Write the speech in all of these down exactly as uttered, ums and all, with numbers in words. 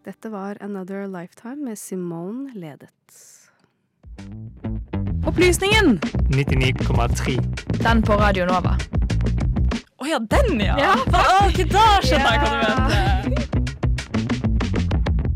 Dette var Another Lifetime med Simone Ledet. Opplysningen! nittini komma tre. Den på Radio Nova. Å ja, den ja! Ja, Å, ok, da skjønner jeg hva du mente.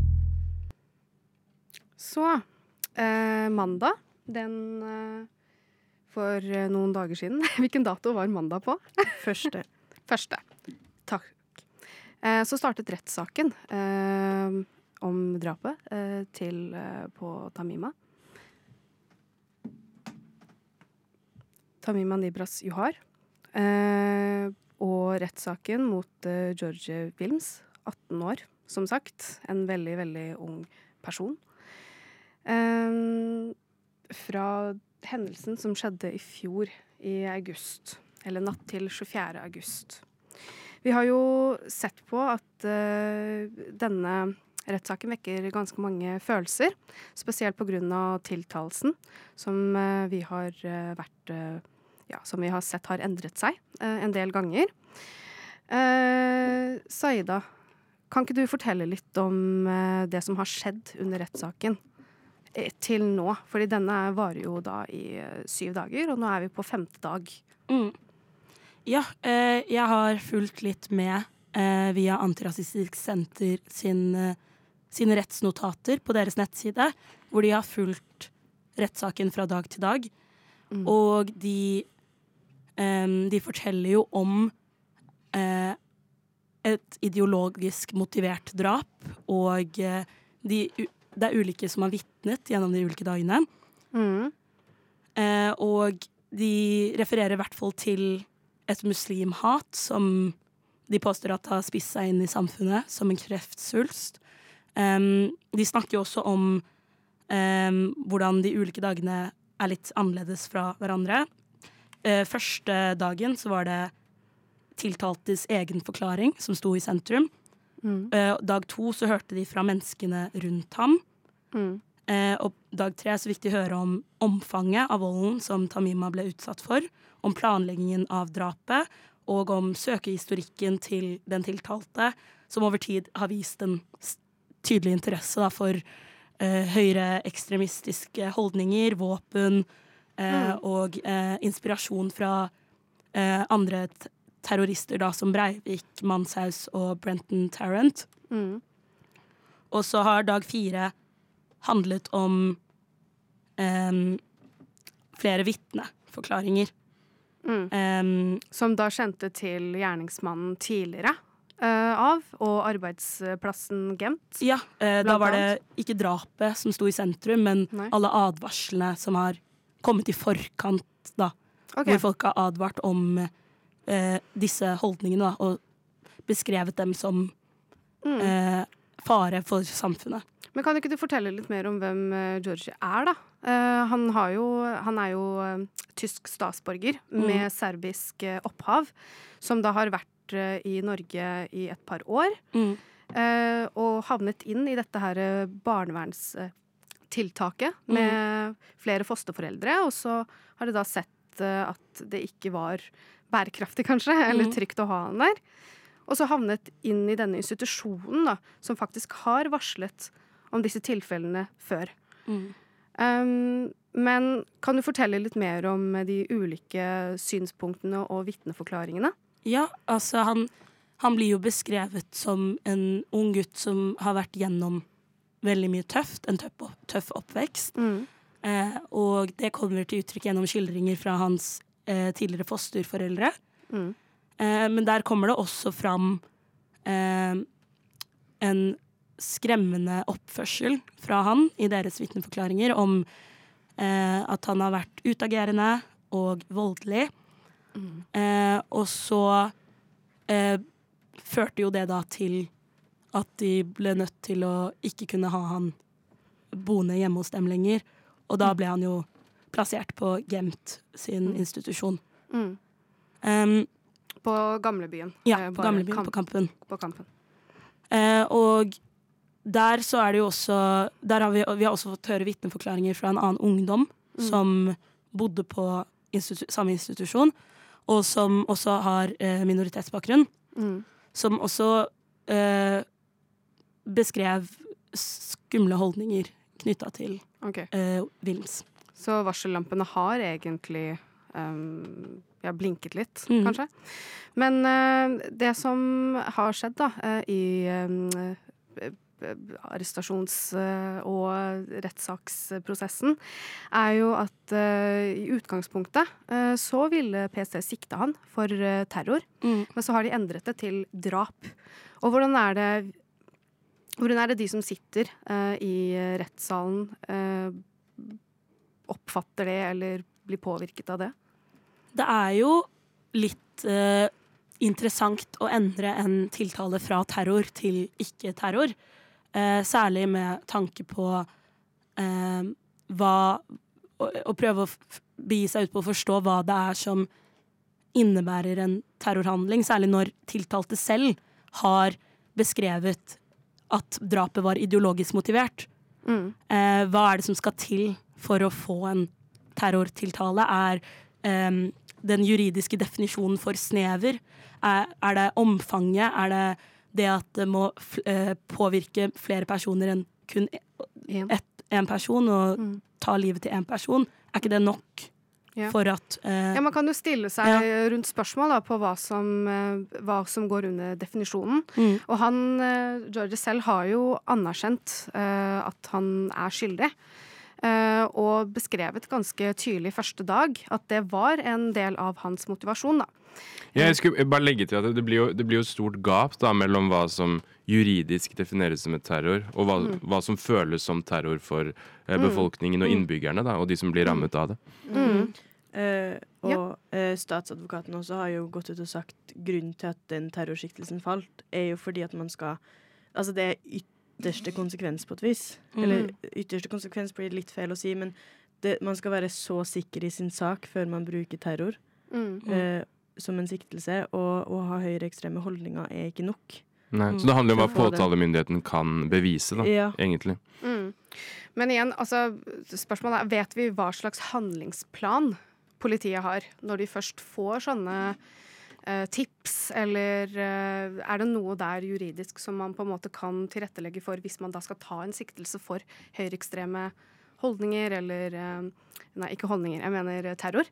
Så, eh, mandag, den eh, for eh, noen dager siden. Hvilken dato var mandag på? Første. Første. Takk. Eh, så startet rettssaken eh, om drapet eh, til, eh, på Tamima. Tamima Nibras Johar. Eh, og rettssaken mot eh, George Wilms, atten år, som sagt. En veldig, veldig ung person. Eh, fra hendelsen som skjedde i fjor i august, eller natt til tjuefjerde august. Vi har jo sett på at uh, denne rettssaken vekker ganske mange følelser, spesielt på grunn av tiltalelsen, som uh, vi har uh, vært, uh, ja, som vi har sett har endret seg uh, en del ganger. Uh, Saida, kan ikke du fortelle litt om uh, det som har skjedd under rettssaken eh, til nå? Fordi denne varer jo da i uh, syv dager, og nå er vi på femte dag. Mm. Ja, eh, jeg har fulgt litt med eh, via Antirasistisk Senter sin, eh, sine rettsnotater på deres nettside, hvor de har fulgt rettssaken fra dag til dag. Mm. Og de, eh, de forteller jo om eh, et ideologisk motivert drap, og eh, de, det er ulike som har vitnet gjennom de ulike dagene. Mm. Eh, og de refererer i hvert fall til et muslimhat som de påstår at har spist seg inn i samfunnet som en kreftsvulst. Um, de snakker jo også om um, hvordan de ulike dagene er litt annerledes fra hverandre. Uh, første dagen så var det tiltaltes egen forklaring som sto i sentrum. Mm. Uh, dag to så hørte de fra menneskene rundt ham. Mm. Uh, og dag tre så fikk de høre om omfanget av volden som Tamima ble utsatt for, om planleggingen av drapet, og om søkehistorikken til den tiltalte, som over tid har vist en tydelig interesse da, for eh, høyreekstremistiske holdninger, våpen eh, mm. og eh, inspirasjon fra eh, andre t- terrorister da, som Breivik, Manshaus og Brenton Tarrant. Mm. Og så har dag fire handlet om eh, flere vitneforklaringer. Mm. Um, som da kjente til gjerningsmannen tidligere uh, av, og arbeidsplassen Gent. Ja, uh, da var det ikke drapet som sto i sentrum, men Nei. alle advarslene som har kommet i forkant, da. Okay. Hvor folk har advart om uh, disse holdningene, da, og beskrevet dem som mm. uh, fare for samfunnet. Men kan ikke du fortelle litt mer om hvem uh, George er, da? Uh, han, har jo, han er jo uh, tysk statsborger mm. med serbisk uh, opphav, som da har vært uh, i Norge i et par år, mm. uh, og havnet inn i dette her uh, barnevernstiltaket uh, med mm. flere fosterforeldre, og så har de da sett uh, at det ikke var bærekraftig, kanskje, mm. eller trygt å ha han der. Og så havnet inn i denne institusjonen, da, som faktisk har varslet om disse tilfellene før. Mm. Um, men kan du fortelle litt mer om de ulike synspunktene og vitneforklaringene? Ja, altså han, han blir jo beskrevet som en ung gutt som har vært gjennom veldig mye tøft, en tøff, tøff oppvekst. Mm. Eh, og det kommer til uttrykk gjennom skildringer fra hans eh, tidligere fosterforeldre. Mm. Eh, men der kommer det også fram eh, en skremmende oppførsel fra han i deres vitneforklaringer om eh, at han har vært utagerende og voldelig. Mm. Eh, og så eh, førte jo det da til at de ble nødt til å ikke kunne ha han boende hjemme hos dem lenger. Og da ble han jo plassert på Gent sin mm. institusjon. Mm. Um, på Gamlebyen. Ja, på Gamlebyen, kamp- på Kampen. På kampen. Eh, og der så er det jo også der har vi, vi har også fått høre vitneforklaringer fra en annen ungdom mm. som bodde på institu- samme institusjon, og som også har eh, minoritetsbakgrunn. Mm. Som også eh, beskrev skumle holdninger knyttet til Okay. uh, Wilms. Så varsellampene har egentlig um, ja, blinket litt, Mm. kanskje. Men uh, det som har skjedd da, uh, i um, uh, arrestasjons- uh, og rettssaksprosessen, er jo at uh, i utgangspunktet uh, så ville P S T sikte han for uh, terror, Mm. men så har de endret det til drap. Og hvordan er det Hvordan er det de som sitter uh, i rettssalen uh, oppfatter det, eller blir påvirket av det? Det er jo litt uh, interessant å endre en tiltale fra terror til ikke-terror. Uh, særlig med tanke på uh, hva å, å prøve å f- begi seg ut på å forstå hva det er som innebærer en terrorhandling, særlig når tiltalte selv har beskrevet at drapet var ideologisk motivert. Mm. Eh, hva er det som skal til for å få en terrortiltale? Er eh, den juridiske definisjonen for snever? Er, er det omfanget? Er det det at det må f- eh, påvirke flere personer enn kun En. ett, en person, og Mm. ta livet til en person? Er ikke det nok Ja. for at eh, Ja, man kan jo stille seg Ja. rundt spørsmål da, på hva som, eh, hva som går under definisjonen. mm, Og han, eh, George selv har jo anerkjent eh, at han er skyldig. Eh, og beskrevet ganske tydelig første dag at det var en del av hans motivasjon, da. Ja, jeg skulle bare legge til at det blir jo, det blir jo stort gap da, mellom hva som juridisk defineres som et terror, og hva, Mm. hva som føles som terror for eh, befolkningen og innbyggerne, da, og de som blir rammet av det. Mm. Eh, og Ja. eh, statsadvokaten også har jo gått ut og sagt grunnen til at den terrorsiktelsen falt, er jo fordi at man skal Altså det er ytterste konsekvens på et vis. Mm. Eller ytterste konsekvens blir litt feil å si, men det, man skal være så sikker i sin sak før man bruker terror Mm. eh, som en siktelse, og å ha høyreekstreme holdninger er ikke nok. Nei. Mm. Så det handler om hva For å få det. påtalemyndigheten kan bevise, da, Ja. egentlig. Mm. Men igjen, altså, spørsmålet er, vet vi hva slags handlingsplan politiet har når de først får sånne eh, tips, eller eh, er det noe der juridisk som man på en måte kan tilrettelegge for hvis man da skal ta en siktelse for høyreekstreme holdninger, eller eh, nei, ikke holdninger, jeg mener eh, terror?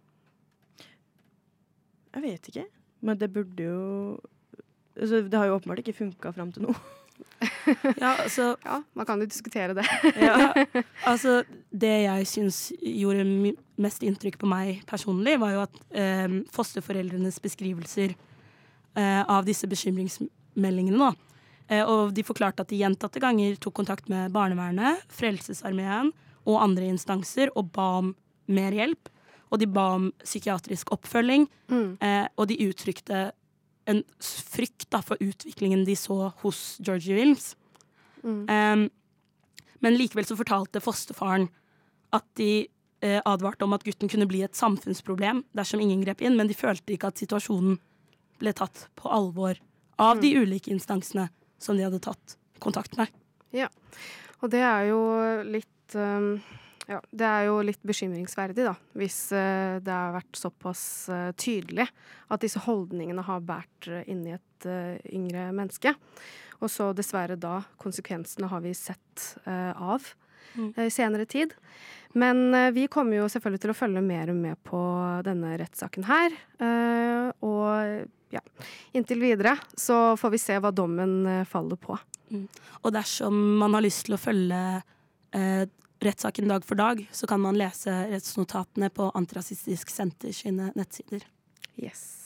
Jeg vet ikke, men det burde jo altså, Det har jo åpenbart ikke funka fram til nå. ja, altså, Ja, man kan jo diskutere det. Ja. altså, det jeg syns gjorde my- mest inntrykk på meg personlig, var jo at eh, fosterforeldrenes beskrivelser eh, av disse bekymringsmeldingene, da. Eh, og de forklarte at de gjentatte ganger tok kontakt med barnevernet, Frelsesarmeen og andre instanser og ba om mer hjelp. Og de ba om psykiatrisk oppfølging, Mm. eh, og de uttrykte en s- frykt da, for utviklingen de så hos Georgie Wilms. Mm. Um, men likevel så fortalte fosterfaren at de eh, advarte om at gutten kunne bli et samfunnsproblem dersom ingen grep inn, men de følte ikke at situasjonen ble tatt på alvor av de ulike instansene som de hadde tatt kontakt med. Og det er jo litt um, ja, det er jo litt bekymringsverdig, da, hvis eh, det har vært såpass eh, tydelig at disse holdningene har båret uh, inn i et eh, yngre menneske. Og så dessverre da, konsekvensene har vi sett eh, av Mm. eh, i senere tid. Men eh, vi kommer jo selvfølgelig til å følge mer og med på denne rettssaken her. Eh, og ja, inntil videre så får vi se hva dommen eh, faller på. Og dersom man har lyst til å følge eh, rettssaken dag for dag, så kan man lese rettsnotatene på Antirasistisk Senter sine nettsider. Yes.